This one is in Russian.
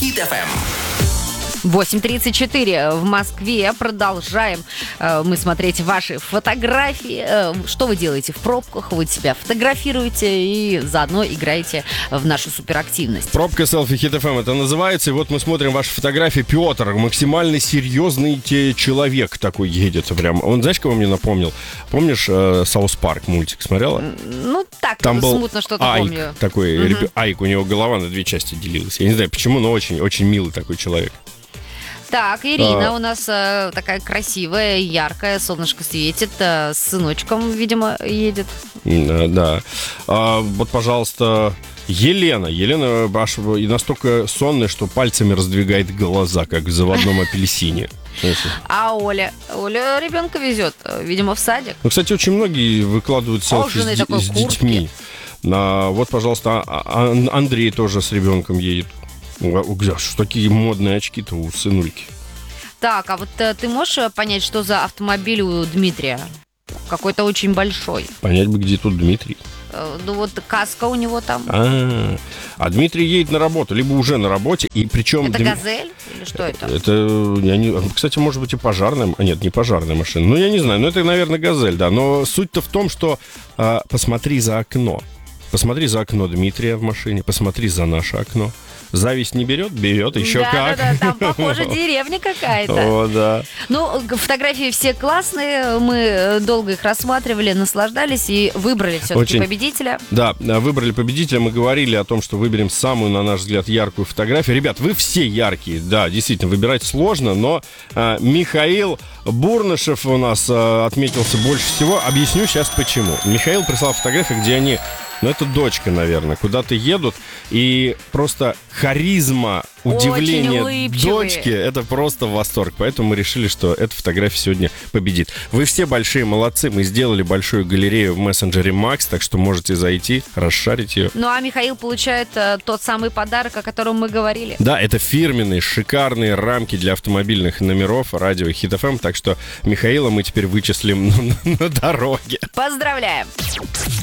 Hit FM. 8:34 в Москве. Продолжаем мы смотреть ваши фотографии. Что вы делаете в пробках? Вы себя фотографируете и заодно играете в нашу суперактивность. Пробка селфи Hit FM это называется. И вот мы смотрим ваши фотографии. Петр, максимально серьезный человек такой едет прям. Он, знаешь, кого мне напомнил? Помнишь Саус Парк мультик? Смотрела? Ну, так, там был смутно что-то Айк, помню. Такой, Айк, у него голова на 2 части делилась. Я не знаю почему, но очень, очень милый такой человек. Так, Ирина у нас такая красивая, яркая, солнышко светит, с сыночком, видимо, едет. Да. Вот, пожалуйста, Елена аж и настолько сонная, что пальцами раздвигает глаза, как в заводном апельсине. А Оля ребенка везет, видимо, в садик. Ну, кстати, очень многие выкладывают селфи с детьми. Вот, пожалуйста, Андрей тоже с ребенком едет. Что такие модные очки-то у сынульки? Так, а вот ты можешь понять, что за автомобиль у Дмитрия? Какой-то очень большой. Понять бы, где тут Дмитрий. Ну вот каска у него там. А Дмитрий едет на работу, либо уже на работе, и причем... Это «Газель» или что это? Это, кстати, может быть и пожарная... Нет, не пожарная машина. Ну, я не знаю, это, наверное, «Газель», да. Но суть-то в том, что посмотри за окно. Посмотри за окно Дмитрия в машине, посмотри за наше окно. Зависть не берет? Берет, еще как. Да, там, похоже, деревня какая-то. О, да. Ну, фотографии все классные, мы долго их рассматривали, наслаждались и выбрали все-таки победителя. Да, выбрали победителя, мы говорили о том, что выберем самую, на наш взгляд, яркую фотографию. Ребят, вы все яркие, да, действительно, выбирать сложно, но Михаил Бурнышев у нас отметился больше всего. Объясню сейчас почему. Михаил прислал фотографию, где они... это дочка, наверное, куда-то едут, и просто харизма, удивление дочки, это просто восторг. Поэтому мы решили, что эта фотография сегодня победит. Вы все большие молодцы, мы сделали большую галерею в мессенджере Max, так что можете зайти, расшарить ее. Ну, а Михаил получает тот самый подарок, о котором мы говорили. Да, это фирменные, шикарные рамки для автомобильных номеров радио Hit FM, так что Михаила мы теперь вычислим на дороге. Поздравляем!